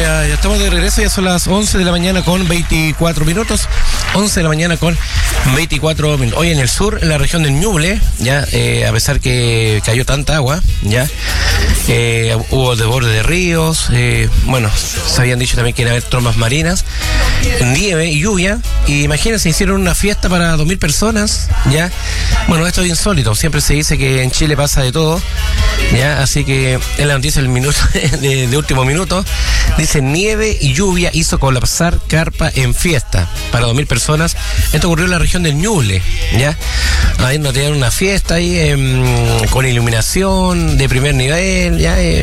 ya estamos de regreso, ya son las 11 de la mañana con 24 minutos. 11 de la mañana con 24 minutos. Hoy en el sur, en la región del Ñuble, ya, a pesar que cayó tanta agua, ya, hubo desborde de ríos, bueno, se habían dicho también que iba a haber trombas marinas, nieve y lluvia, y imagínense, hicieron una fiesta para 2.000 personas, ya. Bueno, esto es insólito, siempre se dice que en Chile pasa de todo, ya, así que en la noticia del minuto, de último minuto, dice: nieve y lluvia hizo colapsar carpa en fiesta para 2.000 personas. Esto ocurrió en la región del Ñuble, ya. Ahí nos tenían una fiesta ahí con iluminación de primer nivel, ya. De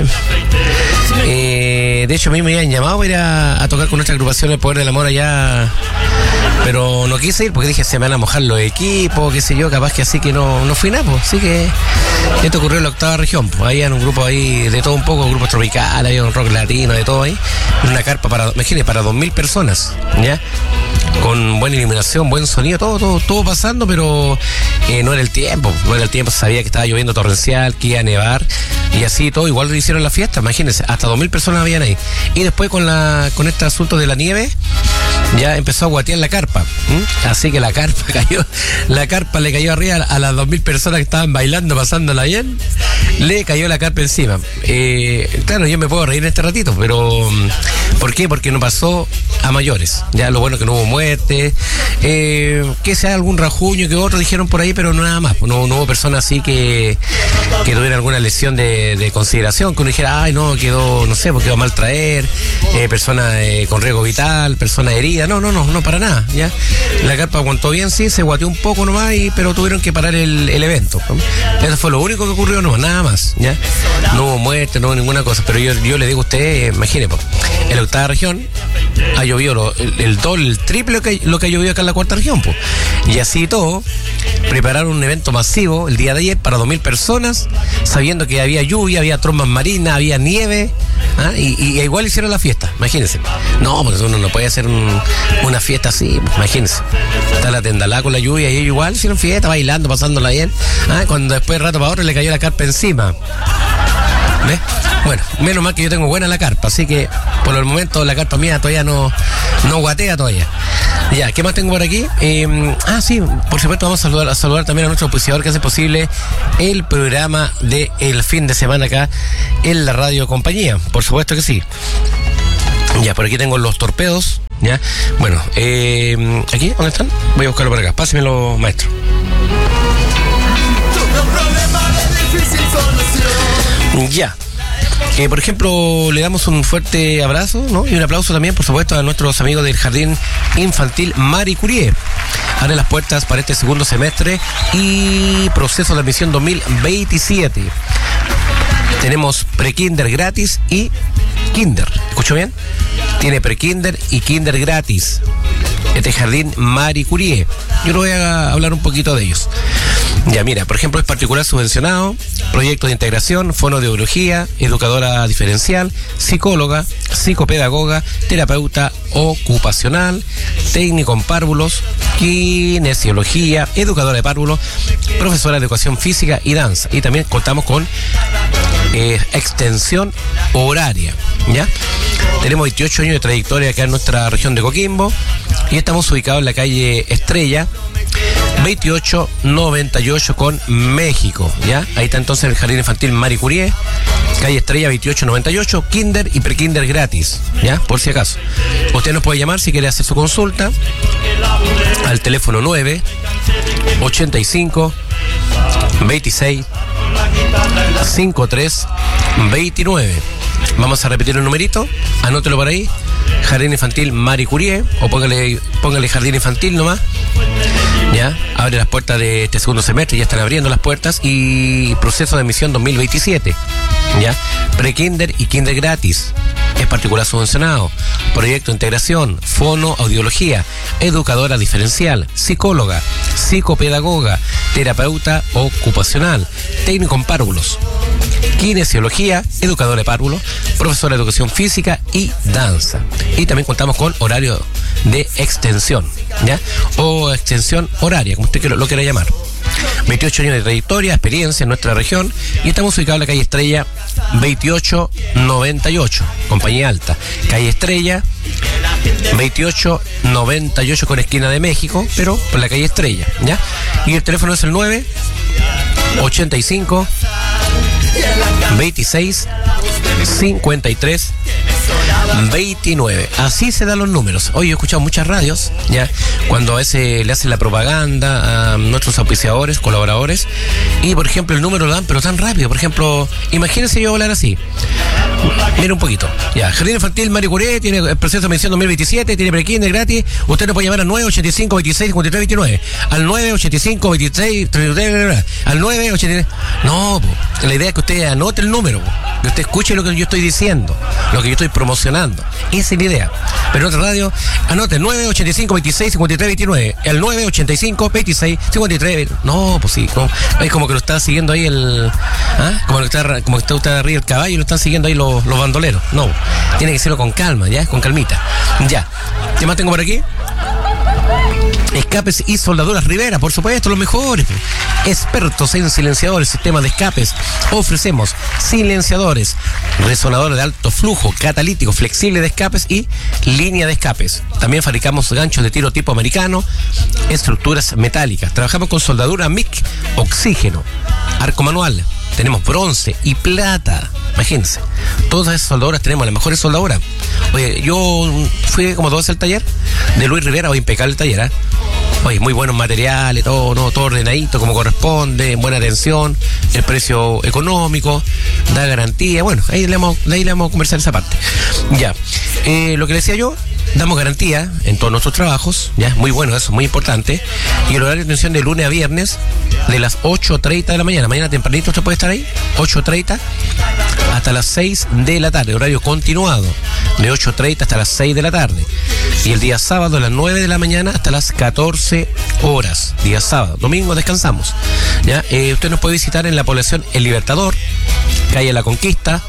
hecho, a mí me habían llamado para ir a tocar con nuestra agrupación El Poder del Amor allá, pero no quise ir porque dije, se me van a mojar los equipos, qué sé yo, capaz que así que no fui nada, pues. Así que esto ocurrió en la 8ª región, pues. Había un grupo ahí de todo un poco, grupos tropicales, había un rock latino, de todo ahí. Una carpa para 2.000 personas, ¿ya? Con buena iluminación, buen sonido, todo pasando, pero no era el tiempo, sabía que estaba lloviendo torrencial, que iba a nevar, y así todo, igual lo hicieron la fiesta, imagínense, hasta 2.000 personas habían ahí. Y después con este asunto de la nieve, ya empezó a guatear la carpa, así que la carpa le cayó arriba a las 2.000 personas que estaban bailando, pasándola bien, le cayó la carpa encima. Claro, yo me puedo reír en este ratito, pero ¿por qué? Porque no pasó a mayores, ya. Lo bueno que no hubo muerte, que sea algún rajuño que otros dijeron por ahí, pero nada más, no hubo personas así que tuvieran alguna lesión de consideración, que uno dijera, ay no, quedó mal traer, personas con riesgo vital, personas heridas, no, para nada, ya. La carpa aguantó bien, sí, se guateó un poco nomás, pero tuvieron que parar el evento, ¿no? Eso fue lo único que ocurrió, no, nada más, ya. No hubo muerte, no hubo ninguna cosa, pero yo le digo a usted, imagine, en la 8ª región ha llovido el doble, el triple lo que ha llovido acá en la 4ª región, pues. Y así todo, prepararon un evento masivo el día de ayer para 2.000 personas, sabiendo que había lluvia, había trombas marinas, había nieve, y igual hicieron la fiesta, imagínense. No, porque uno no puede hacer una fiesta así, imagínense. Está la tendalá con la lluvia y ellos igual hicieron fiesta, bailando, pasándola bien, cuando después de rato para otro le cayó la carpa encima. ¿Ves? Bueno, menos mal que yo tengo buena la carpa, así que por el momento la carpa mía todavía no guatea todavía. Ya, ¿qué más tengo por aquí? Sí, por supuesto vamos a saludar también a nuestro auspiciador que hace posible el programa de el fin de semana acá en la radio compañía, por supuesto que sí. Ya, por aquí tengo los torpedos, ya. Bueno, ¿aquí? ¿Dónde están? Voy a buscarlo por acá, pásenmelo, maestro. Ya. Por ejemplo, le damos un fuerte abrazo, ¿no? Y un aplauso también, por supuesto, a nuestros amigos del Jardín Infantil Marie Curie. Abre las puertas para este segundo semestre y proceso de admisión 2027. Tenemos prekinder gratis y kinder. ¿Escuchó bien? Tiene prekinder y kinder gratis. Este Jardín Marie Curie. Yo le voy a hablar un poquito de ellos. Ya, mira, por ejemplo, es particular subvencionado, proyecto de integración, fonoaudiología, educadora diferencial, psicóloga, psicopedagoga, terapeuta ocupacional, técnico en párvulos, kinesiología, educadora de párvulos, profesora de educación física y danza. Y también contamos con extensión horaria, ¿ya? Tenemos 28 años de trayectoria acá en nuestra región de Coquimbo y estamos ubicados en la calle Estrella 2898 con México, ¿ya? Ahí está entonces el Jardín Infantil Marie Curie, calle Estrella 2898, kinder y prekinder gratis, ¿ya? Por si acaso. Usted nos puede llamar si quiere hacer su consulta al teléfono 9 85 26 53 29. Vamos a repetir el numerito, anótelo por ahí, Jardín Infantil Marie Curie, o póngale Jardín Infantil nomás. Ya, abre las puertas de este segundo semestre, ya están abriendo las puertas, y proceso de admisión 2027, ya, prekinder y kinder gratis, es particular subvencionado, proyecto de integración, fonoaudiología, educadora diferencial, psicóloga, psicopedagoga, terapeuta ocupacional, técnico en párvulos, kinesiología, educadora de párvulos, profesora de educación física y danza. Y también contamos con horario de extensión, ¿ya? O extensión horaria, como usted lo quiera llamar. 28 años de trayectoria, experiencia en nuestra región, y estamos ubicados en la calle Estrella 2898, compañía alta. Calle Estrella 2898 con esquina de México, pero por la calle Estrella, ¿ya? Y el teléfono es el 985 26 53 29. Así se dan los números. Hoy he escuchado muchas radios, ya, cuando a veces le hacen la propaganda a nuestros auspiciadores, colaboradores, y por ejemplo el número lo dan, pero tan rápido. Por ejemplo, imagínense yo hablar así. Mira un poquito. Ya, Jardín Infantil Mario Curé tiene el proceso de mención 2027, tiene pre-kinder gratis. Usted nos puede llamar al 985 26 53 29. Al 985 26 33, al 983. No, la idea es que usted anote el número, que usted escuche lo que yo estoy diciendo, lo que yo estoy promocionando. Esa es la idea. Pero en otra radio, anote el 985 26 53 29. El 985 26 53. No, pues sí. No, es como que lo está siguiendo ahí el. ¿Ah? Como que está usted arriba el caballo y lo están siguiendo ahí los bandoleros. No, tiene que hacerlo con calma, ¿ya? Con calmita. Ya. ¿Qué más tengo por aquí? Escapes y soldaduras Rivera, por supuesto, los mejores. Expertos en silenciadores, sistemas de escapes. Ofrecemos silenciadores, resonadores de alto flujo, catalítico, flexible de escapes y línea de escapes. También fabricamos ganchos de tiro tipo americano, estructuras metálicas. Trabajamos con soldadura MIG, oxígeno, arco manual. Tenemos bronce y plata. Imagínense, todas esas soldaduras tenemos las mejores soldaduras. Oye, yo fui como 2 veces al taller de Luis Rivera, hoy impecable el taller, ¿eh? Oye, muy buenos materiales, todo, ¿no? Todo ordenadito como corresponde, buena atención, el precio económico, da garantía. Bueno, ahí le vamos a conversar esa parte. Ya, lo que le decía yo, damos garantía en todos nuestros trabajos, ya, muy bueno eso, muy importante. Y el horario de atención de lunes a viernes, de las 8:30 de la mañana. Mañana tempranito usted puede estar ahí, 8:30 hasta las 6 de la tarde, horario continuado, de 8:30 hasta las 6 de la tarde. Y el día sábado, de las 9 de la mañana hasta las 14 horas. Día sábado, domingo descansamos. ¿Ya? Usted nos puede visitar en la población El Libertador, calle La Conquista,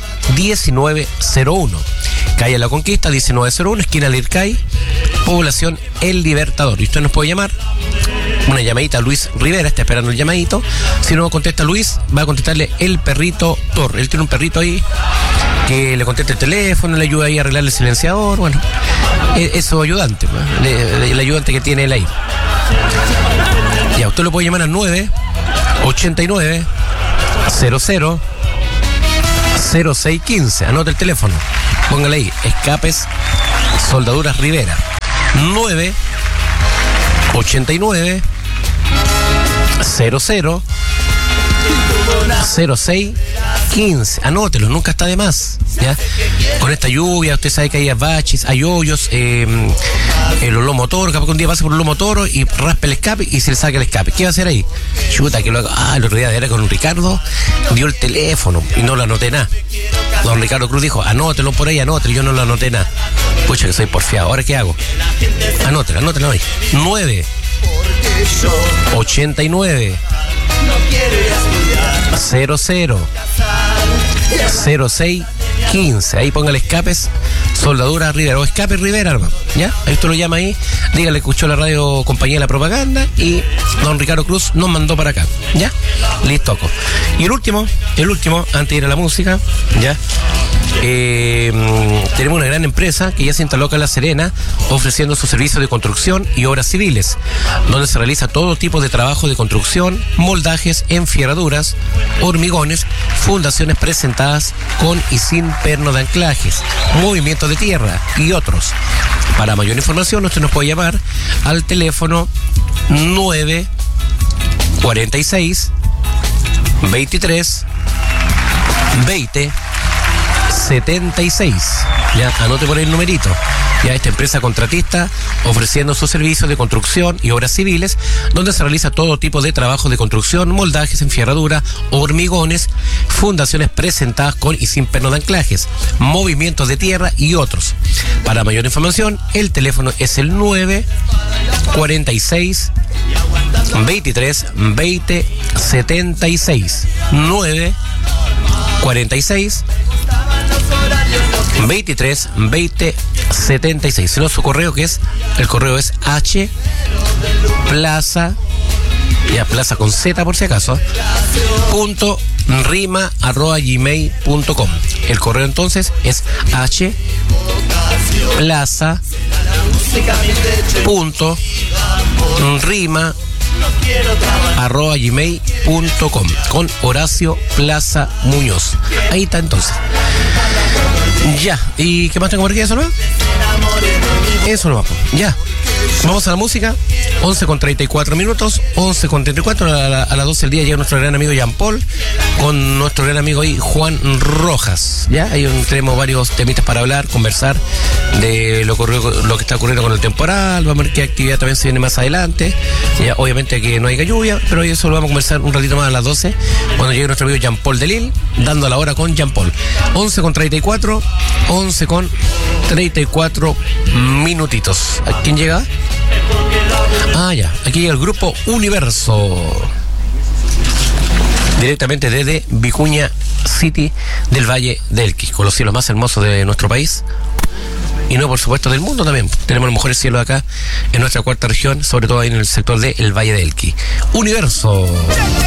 1901. Calle La Conquista, 1901, esquina Lircay, población El Libertador. Y usted nos puede llamar, una llamadita a Luis Rivera, está esperando el llamadito. Si no contesta Luis, va a contestarle el perrito Thor. Él tiene un perrito ahí que le contesta el teléfono, le ayuda ahí a arreglar el silenciador. Bueno, es su ayudante, el ayudante que tiene él ahí. Ya, usted lo puede llamar al 989 00 0615. Anote el teléfono, póngale ahí, Escapes Soldaduras Rivera, 989 00 0615. Anótelo, nunca está de más, ¿ya? Con esta lluvia, usted sabe que hay baches, hay hoyos, los lomos toros, capaz que un día pase por un lomo toro y raspe el escape y se le saca el escape. ¿Qué va a hacer ahí? Chuta, que lo haga. El otro día era con Ricardo, dio el teléfono y no lo anoté nada. Don Ricardo Cruz dijo, anótelo por ahí, anótelo, yo no lo anoté nada. Pucha, que soy porfiado, ¿ahora qué hago? Anótelo ahí. 989 00 0615. Ahí póngale Escapes Soldadura Rivera o Escape Rivera, hermano. ¿Ya? Ahí usted lo llama ahí, dígale que escuchó la radio compañía de la propaganda y don Ricardo Cruz nos mandó para acá. ¿Ya? Listo. Y el último, antes de ir a la música, ¿ya? Tenemos una gran empresa que ya se instaló acá en La Serena, ofreciendo sus servicios de construcción y obras civiles, donde se realiza todo tipo de trabajo de construcción, moldajes, enfierraduras, hormigones, fundaciones presentadas con y sin perno de anclajes, movimientos de tierra y otros. Para mayor información, usted nos puede llamar al teléfono 946 23 20 76. Ya, anote por ahí el numerito. Ya, esta empresa contratista ofreciendo sus servicios de construcción y obras civiles, donde se realiza todo tipo de trabajo de construcción, moldajes, enfierradura, hormigones, fundaciones presentadas con y sin perno de anclajes, movimientos de tierra y otros. Para mayor información, el teléfono es el 946 23 20 76. 946 23 20 76. Si no, su correo el correo es hplaza ya plaza con Z por si acaso, @gmail.com. El correo entonces es hplaza.rima@gmail.com con Horacio Plaza Muñoz. Ahí está entonces. Ya, ¿y qué más tengo por aquí? ¿Eso no? Eso no va. Ya. Vamos a la música. 11:34, 11:34. A las 12 del día llega nuestro gran amigo Jean Paul con nuestro gran amigo ahí Juan Rojas. Ya, ahí tenemos varios temitas para hablar, conversar de lo que está ocurriendo con el temporal. Vamos a ver qué actividad también se viene más adelante. Ya, obviamente que no haya lluvia, pero eso lo vamos a conversar un ratito más a las 12 cuando llegue nuestro amigo Jean Paul de Lille, dando la hora con Jean Paul. 11:34, 11:34 minutitos. ¿A quién llega? Ah, ya. Aquí llega el grupo Universo. Directamente desde Vicuña City del Valle del Elqui, con los cielos más hermosos de nuestro país. Y no, por supuesto, del mundo también. Tenemos los mejores cielos acá en nuestra cuarta región, sobre todo ahí en el sector del Valle del Elqui. Universo.